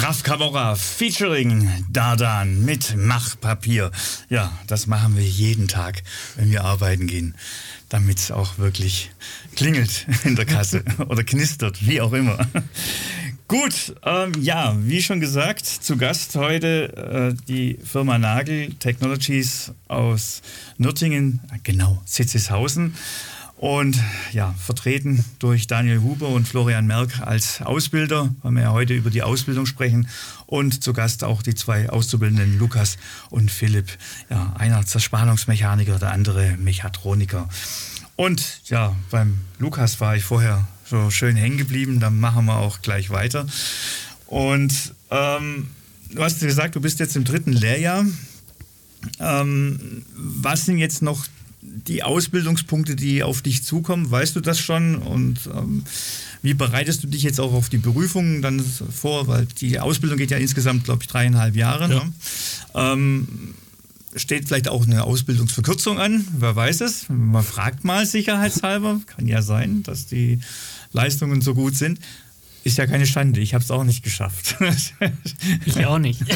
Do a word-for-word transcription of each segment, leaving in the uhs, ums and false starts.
Raf Camora featuring Dardan mit Machpapier. Ja, das machen wir jeden Tag, wenn wir arbeiten gehen, damit es auch wirklich klingelt in der Kasse oder knistert, wie auch immer. Gut, ähm, ja, wie schon gesagt, zu Gast heute äh, die Firma Nagel Technologies aus Nürtingen, genau, Sitzeshausen. Und ja, vertreten durch Daniel Huber und Florian Merck als Ausbilder, weil wir ja heute über die Ausbildung sprechen. Und zu Gast auch die zwei Auszubildenden, Lukas und Philipp. Ja, einer Zerspannungsmechaniker, der andere Mechatroniker. Und ja, beim Lukas war ich vorher so schön hängen geblieben, dann machen wir auch gleich weiter. Und ähm, du hast gesagt, du bist jetzt im dritten Lehrjahr. Ähm, was sind jetzt noch die Ausbildungspunkte, die auf dich zukommen? Weißt du das schon? Und ähm, wie bereitest du dich jetzt auch auf die Berufungen dann vor? Weil die Ausbildung geht ja insgesamt, glaube ich, dreieinhalb Jahre. Ja. Ne? Ähm, steht vielleicht auch eine Ausbildungsverkürzung an? Wer weiß es? Man fragt mal sicherheitshalber. Kann ja sein, dass die Leistungen so gut sind. Ist ja keine Schande, ich habe es auch nicht geschafft. Ich auch nicht.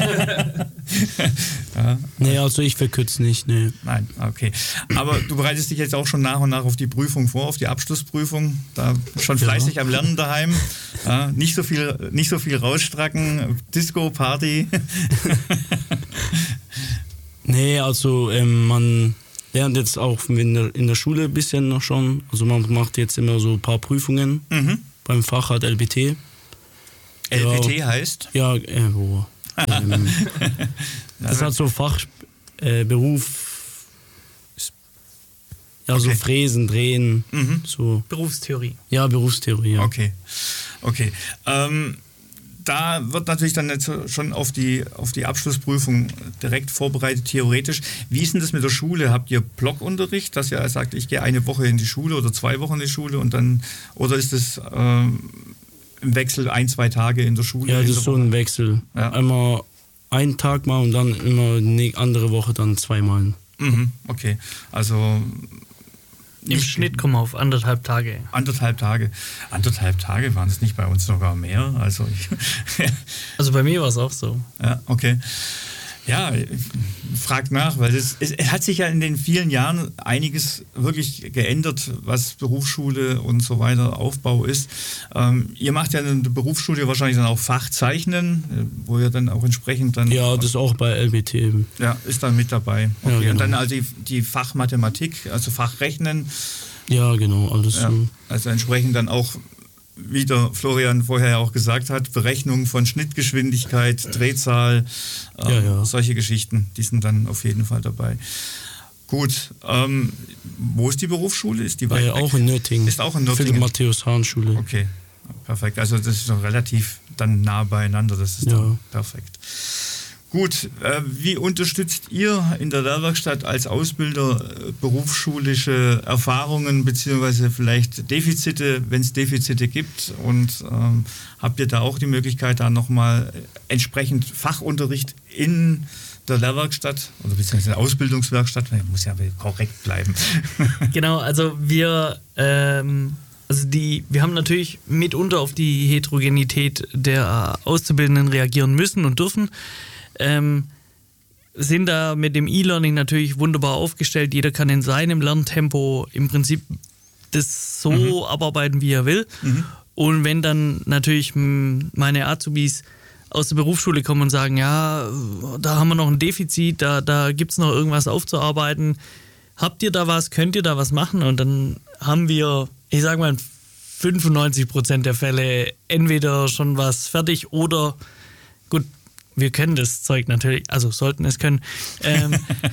Ja. Nee, also ich verkürze nicht, nee. Nein, okay. Aber du bereitest dich jetzt auch schon nach und nach auf die Prüfung vor, auf die Abschlussprüfung. Da schon fleißig ja. am Lernen daheim. Ja, nicht so viel, nicht so viel rausstracken, Disco, Party. Nee, also ähm, man lernt jetzt auch in der, in der Schule ein bisschen noch schon. Also man macht jetzt immer so ein paar Prüfungen. Mhm. Beim Fach hat L B T. L B T ja, heißt? Ja, äh, wo? ähm, das hat so Fachberuf. Äh, ja, okay. So Fräsen, Drehen. Mhm. So. Berufstheorie. Ja, Berufstheorie, ja. Okay. Okay. Ähm, da wird natürlich dann jetzt schon auf die, auf die Abschlussprüfung direkt vorbereitet, theoretisch. Wie ist denn das mit der Schule? Habt ihr Blockunterricht, dass ihr sagt, ich gehe eine Woche in die Schule oder zwei Wochen in die Schule und dann, oder ist das ähm, im Wechsel ein, zwei Tage in der Schule? Ja, das ist so ein Wechsel. Ja. Einmal einen Tag mal und dann immer eine andere Woche dann zweimal. Mhm, okay, also im Schnitt kommen wir auf anderthalb Tage. Anderthalb Tage. Anderthalb Tage waren es nicht bei uns sogar mehr. Also, ich also bei mir war es auch so. Ja, okay. Ja, fragt nach, weil es, es hat sich ja in den vielen Jahren einiges wirklich geändert, was Berufsschule und so weiter Aufbau ist. Ähm, ihr macht ja in der Berufsschule wahrscheinlich dann auch Fachzeichnen, wo ihr dann auch entsprechend dann... Ja, das ist auch bei L B T. Ja, ist dann mit dabei. Okay. Ja, genau. Und dann also die, die Fachmathematik, also Fachrechnen. Ja, genau, alles ja, so. Also entsprechend dann auch, wie der Florian vorher ja auch gesagt hat, Berechnung von Schnittgeschwindigkeit, Drehzahl, äh, ja, ja. solche Geschichten, die sind dann auf jeden Fall dabei. Gut, ähm, wo ist die Berufsschule? Ist die weit ja, weg? Auch in Nürtingen. Ist auch in Nürtingen. Philipp-Matthäus-Hahn-Schule. Okay, perfekt. Also das ist noch relativ dann nah beieinander, das ist ja. dann perfekt. Gut, äh, wie unterstützt ihr in der Lehrwerkstatt als Ausbilder äh, berufsschulische Erfahrungen beziehungsweise vielleicht Defizite, wenn es Defizite gibt? Und ähm, habt ihr da auch die Möglichkeit, da nochmal entsprechend Fachunterricht in der Lehrwerkstatt oder beziehungsweise Ausbildungswerkstatt, man muss ja korrekt bleiben. Genau, also wir... Ähm Also die, wir haben natürlich mitunter auf die Heterogenität der Auszubildenden reagieren müssen und dürfen. Ähm, sind da mit dem E-Learning natürlich wunderbar aufgestellt. Jeder kann in seinem Lerntempo im Prinzip das so mhm. abarbeiten, wie er will. Mhm. Und wenn dann natürlich meine Azubis aus der Berufsschule kommen und sagen, ja, da haben wir noch ein Defizit, da, da gibt es noch irgendwas aufzuarbeiten. Habt ihr da was? Könnt ihr da was machen? Und dann haben wir, ich sage mal, in fünfundneunzig Prozent der Fälle entweder schon was fertig oder, gut, wir können das Zeug natürlich, also sollten es können, ähm,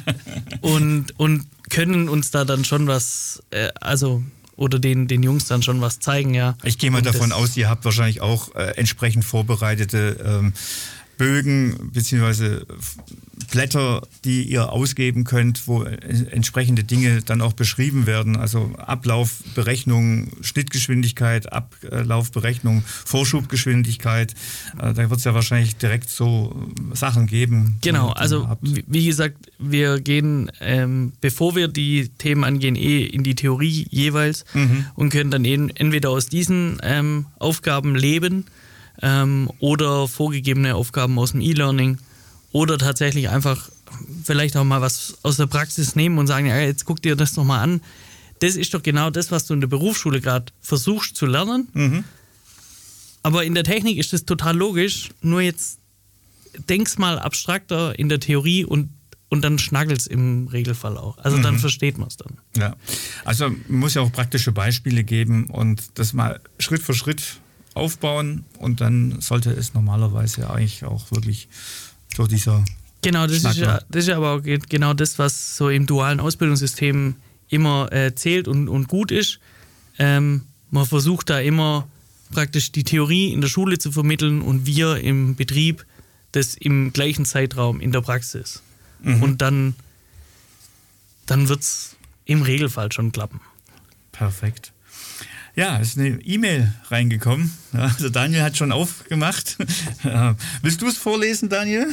und, und können uns da dann schon was, äh, also oder den, den Jungs dann schon was zeigen, ja. Ich gehe mal und davon aus, ihr habt wahrscheinlich auch äh, entsprechend vorbereitete ähm, Bögen bzw. Blätter, die ihr ausgeben könnt, wo entsprechende Dinge dann auch beschrieben werden. Also Ablaufberechnung, Schnittgeschwindigkeit, Ablaufberechnung, Vorschubgeschwindigkeit. Da wird es ja wahrscheinlich direkt so Sachen geben. Genau, also wie gesagt, wir gehen, ähm, bevor wir die Themen angehen, eh in die Theorie jeweils mhm. und können dann eben entweder aus diesen ähm, Aufgaben leben, ähm, oder vorgegebene Aufgaben aus dem E-Learning oder tatsächlich einfach vielleicht auch mal was aus der Praxis nehmen und sagen, ja, jetzt guck dir das doch mal an. Das ist doch genau das, was du in der Berufsschule gerade versuchst zu lernen. Mhm. Aber in der Technik ist das total logisch, nur jetzt denk's mal abstrakter in der Theorie und, und dann schnaggelt's im Regelfall auch. Also mhm. dann versteht man es dann. Ja, also man muss ja auch praktische Beispiele geben und das mal Schritt für Schritt aufbauen und dann sollte es normalerweise eigentlich auch wirklich so dieser Genau, das ist, ja, das ist ja aber auch genau das, was so im dualen Ausbildungssystem immer äh, zählt und, und gut ist. Ähm, man versucht da immer praktisch die Theorie in der Schule zu vermitteln und wir im Betrieb das im gleichen Zeitraum in der Praxis. Mhm. Und dann, dann wird es im Regelfall schon klappen. Perfekt. Ja, es ist eine E-Mail reingekommen. Ja, also Daniel hat schon aufgemacht. Willst du es vorlesen, Daniel?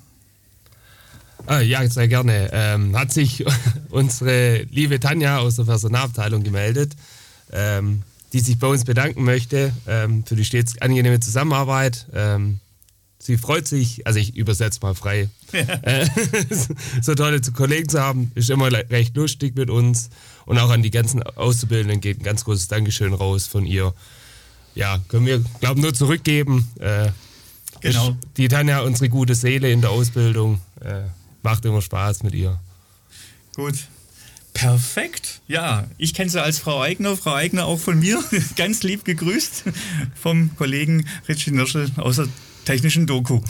Äh, ja, sehr gerne. Ähm, hat sich unsere liebe Tanja aus der Personalabteilung gemeldet, ähm, die sich bei uns bedanken möchte ähm, für die stets angenehme Zusammenarbeit. Ähm, sie freut sich, also ich übersetze mal frei, ja. äh, so tolle Kollegen zu haben, ist immer recht lustig mit uns und auch an die ganzen Auszubildenden geht ein ganz großes Dankeschön raus von ihr. Ja, können wir, glaube ich, nur zurückgeben. Äh, genau. Die Tanja, unsere gute Seele in der Ausbildung, äh, macht immer Spaß mit ihr. Gut. Perfekt. Ja, ich kenne sie als Frau Eigner. Frau Eigner auch von mir. Ganz lieb gegrüßt vom Kollegen Richie Nirschel aus der technischen Doku.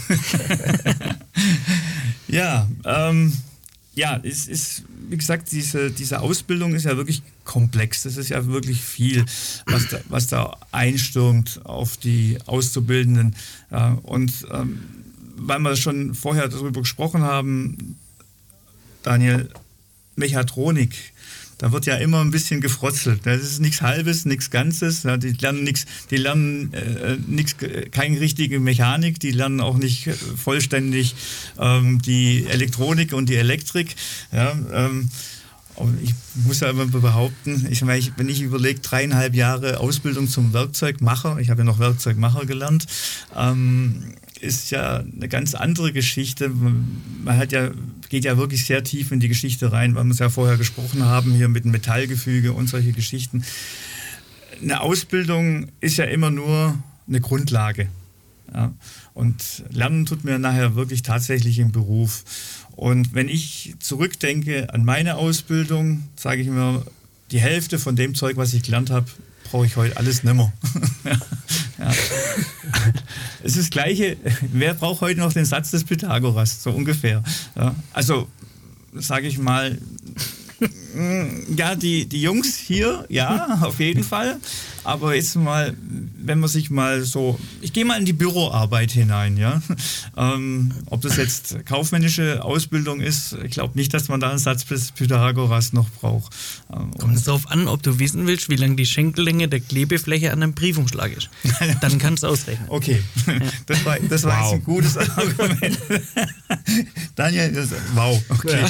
ja, ähm, ja, es ist, wie gesagt, diese, diese Ausbildung ist ja wirklich komplex. Das ist ja wirklich viel, was da, was da einstürmt auf die Auszubildenden. Ja, und ähm, weil wir schon vorher darüber gesprochen haben, Daniel, Mechatronik, da wird ja immer ein bisschen gefrotzelt. Das ist nichts Halbes, nichts Ganzes. Die lernen nichts, die lernen äh, nix, keine richtige Mechanik, die lernen auch nicht vollständig ähm, die Elektronik und die Elektrik. Ja, ähm, ich muss ja immer behaupten, ich, wenn ich überlege, dreieinhalb Jahre Ausbildung zum Werkzeugmacher, ich habe ja noch Werkzeugmacher gelernt, ähm, ist ja eine ganz andere Geschichte. Man hat ja, geht ja wirklich sehr tief in die Geschichte rein, weil wir es ja vorher gesprochen haben, hier mit dem Metallgefüge und solche Geschichten. Eine Ausbildung ist ja immer nur eine Grundlage. Ja. Und lernen tut mir nachher wirklich tatsächlich im Beruf. Und wenn ich zurückdenke an meine Ausbildung, sage ich mir, die Hälfte von dem Zeug, was ich gelernt habe, brauche ich heute alles nimmer. ja. Es ist das Gleiche, wer braucht heute noch den Satz des Pythagoras, so ungefähr. Ja. Also, sage ich mal, ja, die, die Jungs hier, ja, auf jeden Fall. Aber jetzt mal, wenn man sich mal so, ich gehe mal in die Büroarbeit hinein, ja. Ähm, ob das jetzt kaufmännische Ausbildung ist, ich glaube nicht, dass man da einen Satz des Pythagoras noch braucht. Ähm, Kommt es darauf an, ob du wissen willst, wie lang die Schenkellänge der Klebefläche an einem Briefumschlag ist. Dann kannst du ausrechnen. Okay, ja. das war, das war wow. jetzt ein gutes Argument. Daniel, das, wow, okay.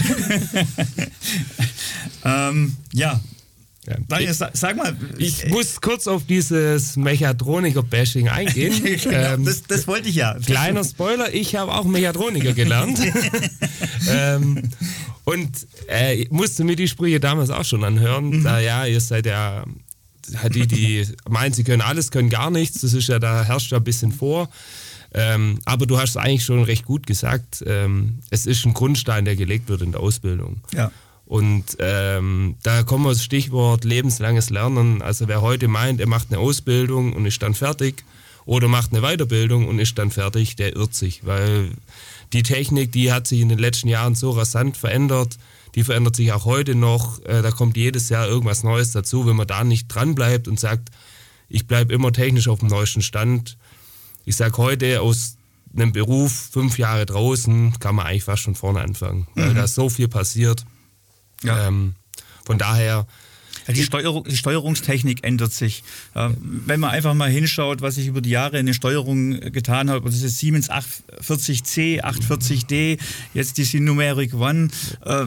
Ja. ähm, ja. Ja. Daniel, sag, sag mal. Ich äh, muss kurz auf dieses Mechatroniker-Bashing eingehen. Genau, ähm, das, das wollte ich ja. Kleiner Spoiler, ich habe auch Mechatroniker gelernt. ähm, und äh, musste mir die Sprüche damals auch schon anhören. Mhm. Da, ja, ihr seid ja die, die meinen, sie können alles, können gar nichts. Das ist ja, da herrscht ja ein bisschen vor. Ähm, aber du hast es eigentlich schon recht gut gesagt. Ähm, es ist ein Grundstein, der gelegt wird in der Ausbildung. Ja. Und ähm, da kommen wir das Stichwort lebenslanges Lernen. Also wer heute meint, er macht eine Ausbildung und ist dann fertig oder macht eine Weiterbildung und ist dann fertig, der irrt sich. Weil die Technik, die hat sich in den letzten Jahren so rasant verändert, die verändert sich auch heute noch. Äh, da kommt jedes Jahr irgendwas Neues dazu. Wenn man da nicht dran bleibt und sagt, ich bleibe immer technisch auf dem neuesten Stand. Ich sage heute, aus einem Beruf, fünf Jahre draußen, kann man eigentlich fast von vorne anfangen. Mhm. Weil da so viel passiert. Ja. Ähm, von daher... Ja, die, Steuerung, die Steuerungstechnik ändert sich. Ja, wenn man einfach mal hinschaut, was ich über die Jahre in der Steuerung getan habe, das ist Siemens achthundertvierzig C, achthundertvierzig D, jetzt die Numeric One. Äh,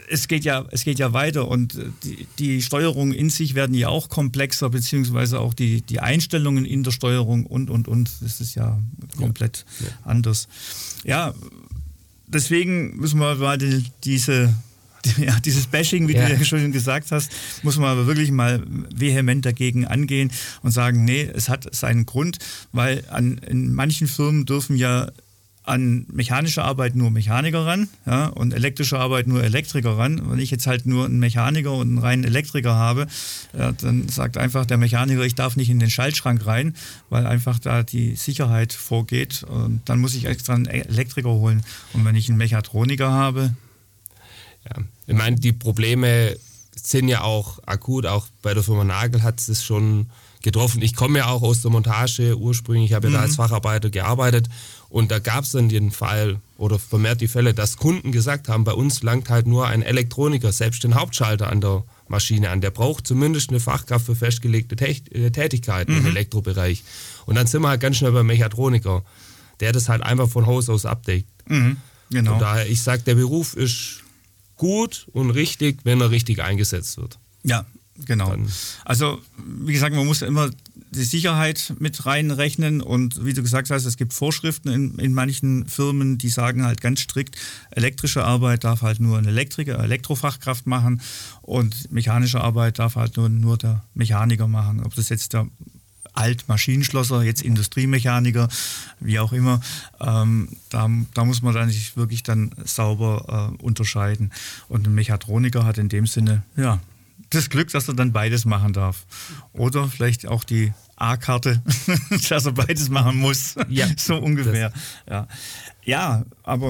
es geht ja, es geht ja weiter und die, die Steuerungen in sich werden ja auch komplexer, beziehungsweise auch die, die Einstellungen in der Steuerung und, und, und. Das ist ja komplett ja. Ja. anders. Ja, deswegen müssen wir mal die, diese, die, ja, dieses Bashing, wie ja. du ja schon gesagt hast, muss man aber wirklich mal vehement dagegen angehen und sagen, nee, es hat seinen Grund, weil an, in manchen Firmen dürfen ja an mechanische Arbeit nur Mechaniker ran, ja, und elektrische Arbeit nur Elektriker ran. Wenn ich jetzt halt nur einen Mechaniker und einen reinen Elektriker habe, ja, dann sagt einfach der Mechaniker, ich darf nicht in den Schaltschrank rein, weil einfach da die Sicherheit vorgeht. Und dann muss ich extra einen Elektriker holen. Und wenn ich einen Mechatroniker habe... Ja, ich meine, die Probleme sind ja auch akut, auch bei der Firma Nagel hat es schon getroffen. Ich komme ja auch aus der Montage ursprünglich, ich habe ja mhm. da als Facharbeiter gearbeitet und da gab es dann den Fall oder vermehrt die Fälle, dass Kunden gesagt haben, bei uns langt halt nur ein Elektroniker, selbst den Hauptschalter an der Maschine an, der braucht zumindest eine Fachkraft für festgelegte Te- Tätigkeiten mhm. im Elektrobereich. Und dann sind wir halt ganz schnell beim Mechatroniker, der das halt einfach von Haus aus abdeckt. Mhm. Genau. Von daher, ich sage, der Beruf ist gut und richtig, wenn er richtig eingesetzt wird. Ja, genau. Dann also, wie gesagt, man muss immer die Sicherheit mit reinrechnen und wie du gesagt hast, es gibt Vorschriften in, in manchen Firmen, die sagen halt ganz strikt, elektrische Arbeit darf halt nur ein Elektriker, Elektrofachkraft machen und mechanische Arbeit darf halt nur, nur der Mechaniker machen. Ob das jetzt der Altmaschinenschlosser, jetzt Industriemechaniker, wie auch immer, ähm, da, da muss man dann sich wirklich dann sauber äh, unterscheiden. Und ein Mechatroniker hat in dem Sinne, ja, das Glück, dass er dann beides machen darf. Oder vielleicht auch die A-Karte, dass er beides machen muss. Ja, so ungefähr. Ja, ja, aber